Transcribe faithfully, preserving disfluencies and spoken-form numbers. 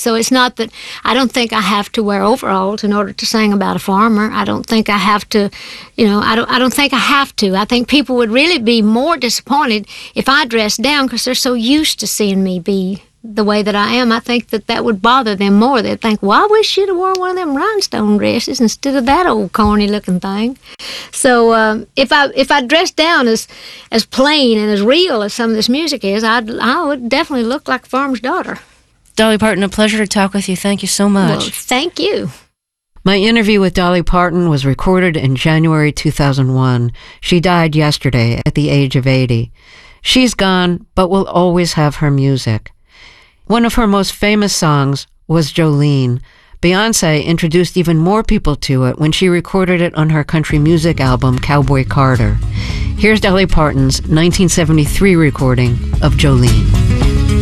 So it's not that I don't think I have to wear overalls in order to sing about a farmer. I don't think I have to, you know, I don't I don't think I have to. I think people would really be more disappointed if I dressed down because they're so used to seeing me be the way that I am. I think that that would bother them more. They'd think, well, I wish she'd have worn one of them rhinestone dresses instead of that old corny looking thing. So um, if I if I dressed down as as plain and as real as some of this music is, I'd I would definitely look like a farmer's daughter. Dolly Parton, a pleasure to talk with you. Thank you so much. Well, thank you. My interview with Dolly Parton was recorded in January two thousand one. She died yesterday at the age of eighty. She's gone, but we'll always have her music. One of her most famous songs was Jolene. Beyoncé introduced even more people to it when she recorded it on her country music album, Cowboy Carter. Here's Dolly Parton's nineteen seventy-three recording of Jolene.